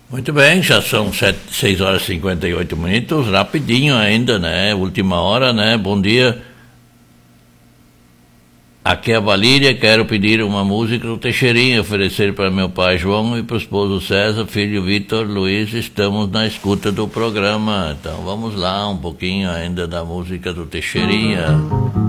Muito bem, já são 6 horas e 58 minutos, rapidinho ainda, né? Última hora, né? Bom dia. Aqui é a Valíria, quero pedir uma música do Teixeirinha, oferecer para meu pai João e para o esposo César, filho Vitor Luiz, estamos na escuta do programa. Então vamos lá, um pouquinho ainda da música do Teixeirinha.